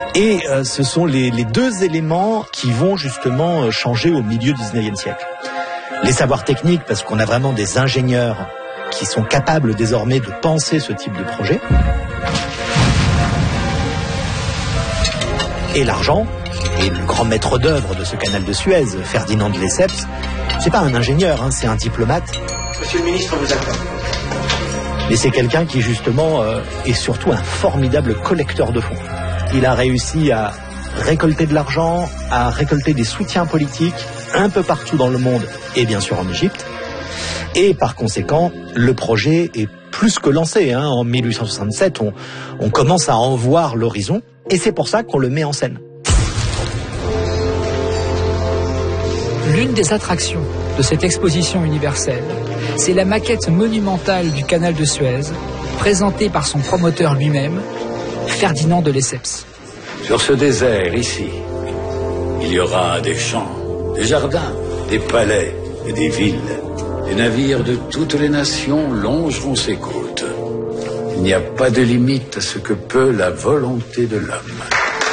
Et ce sont les deux éléments qui vont justement changer au milieu du 19e siècle. Les savoirs techniques, parce qu'on a vraiment des ingénieurs qui sont capables désormais de penser ce type de projet. Et l'argent, et le grand maître d'œuvre de ce canal de Suez, Ferdinand de Lesseps, c'est pas un ingénieur, c'est un diplomate. Monsieur le ministre vous attend. Mais c'est quelqu'un qui justement est surtout un formidable collecteur de fonds. Il a réussi à récolter de l'argent, à récolter des soutiens politiques un peu partout dans le monde et bien sûr en Égypte. Et par conséquent, le projet est plus que lancé. En 1867, on commence à en voir l'horizon et c'est pour ça qu'on le met en scène. L'une des attractions de cette exposition universelle, c'est la maquette monumentale du canal de Suez, présentée par son promoteur lui-même, Ferdinand de Lesseps. Sur ce désert, ici, il y aura des champs, des jardins, des palais et des villes. Les navires de toutes les nations longeront ces côtes. Il n'y a pas de limite à ce que peut la volonté de l'homme.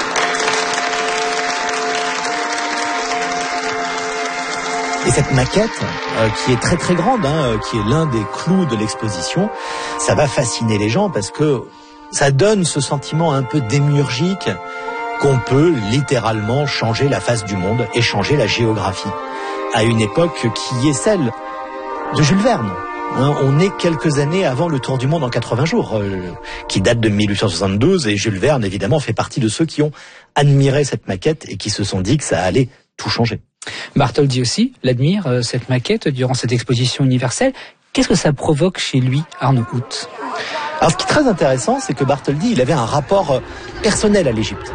Et cette maquette, qui est très très grande, qui est l'un des clous de l'exposition, ça va fasciner les gens parce que ça donne ce sentiment un peu démiurgique qu'on peut littéralement changer la face du monde et changer la géographie à une époque qui est celle de Jules Verne. On est quelques années avant le Tour du monde en 80 jours, qui date de 1872, et Jules Verne évidemment fait partie de ceux qui ont admiré cette maquette et qui se sont dit que ça allait tout changer. Bartholdi aussi l'admire, cette maquette, durant cette exposition universelle. Qu'est-ce que ça provoque chez lui, Arnaud Hout ? Alors ce qui est très intéressant, c'est que Bartholdi, il avait un rapport personnel à l'Égypte.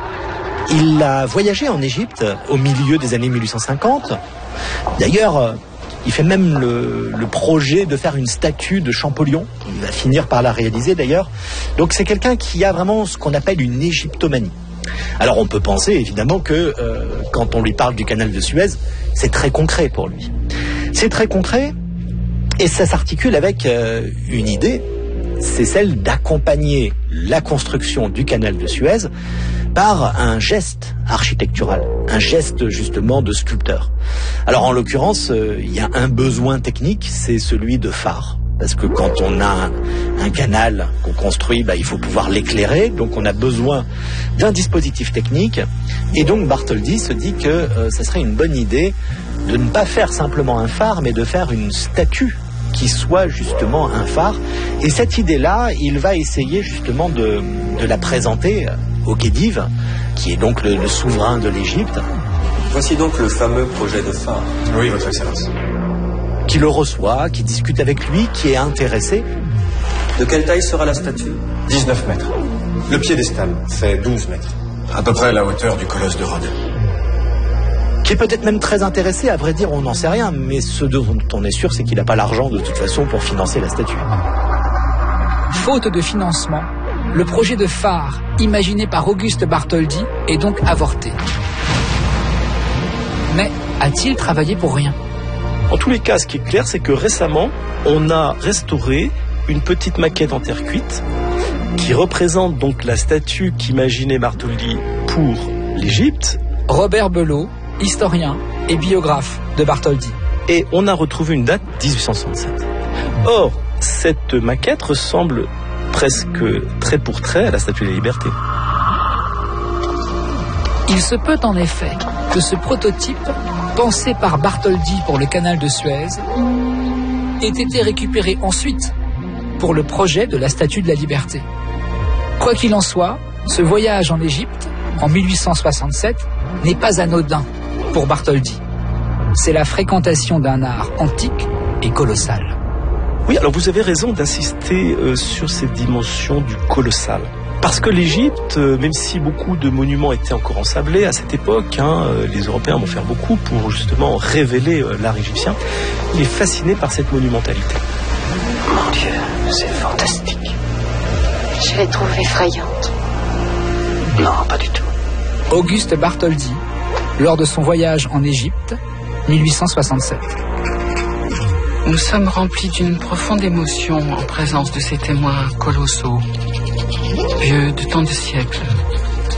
Il a voyagé en Égypte au milieu des années 1850. D'ailleurs, il fait même le projet de faire une statue de Champollion. Il va finir par la réaliser d'ailleurs. Donc c'est quelqu'un qui a vraiment ce qu'on appelle une égyptomanie. Alors on peut penser évidemment que quand on lui parle du canal de Suez, c'est très concret pour lui. C'est très concret et ça s'articule avec une idée, c'est celle d'accompagner la construction du canal de Suez par un geste architectural, un geste justement de sculpteur. Alors en l'occurrence, il y a un besoin technique, c'est celui de phare. Parce que quand on a un canal qu'on construit, il faut pouvoir l'éclairer. Donc on a besoin d'un dispositif technique. Et donc Bartholdi se dit que ça serait une bonne idée de ne pas faire simplement un phare, mais de faire une statue qui soit justement un phare. Et cette idée-là, il va essayer justement de la présenter au Khedive, qui est donc le souverain de l'Égypte. Voici donc le fameux projet de phare. Oui, votre Excellence. Qui le reçoit, qui discute avec lui, qui est intéressé. De quelle taille sera la statue ? 19 mètres. Le piédestal fait 12 mètres. À peu près la hauteur du colosse de Rhodes. Qui est peut-être même très intéressé, à vrai dire, on n'en sait rien, mais ce dont on est sûr, c'est qu'il n'a pas l'argent de toute façon pour financer la statue. Faute de financement, le projet de phare imaginé par Auguste Bartholdi est donc avorté. Mais a-t-il travaillé pour rien ? En tous les cas, ce qui est clair, c'est que récemment, on a restauré une petite maquette en terre cuite qui représente donc la statue qu'imaginait Bartholdi pour l'Égypte. Robert Belot, historien et biographe de Bartholdi. Et on a retrouvé une date, 1867. Or, cette maquette ressemble presque trait pour trait à la Statue de la Liberté. Il se peut en effet que ce prototype, pensé par Bartholdi pour le canal de Suez, ait été récupéré ensuite pour le projet de la Statue de la Liberté. Quoi qu'il en soit, ce voyage en Égypte, en 1867, n'est pas anodin pour Bartholdi. C'est la fréquentation d'un art antique et colossal. Oui, alors vous avez raison d'insister sur cette dimension du colossal. Parce que l'Égypte, même si beaucoup de monuments étaient encore ensablés à cette époque, les Européens vont faire beaucoup pour justement révéler l'art égyptien, il est fasciné par cette monumentalité. Mon Dieu, c'est fantastique. Je les trouve effrayantes. Non, pas du tout. Auguste Bartholdi, lors de son voyage en Égypte, 1867. Nous sommes remplis d'une profonde émotion en présence de ces témoins colossaux, vieux de tant de siècles.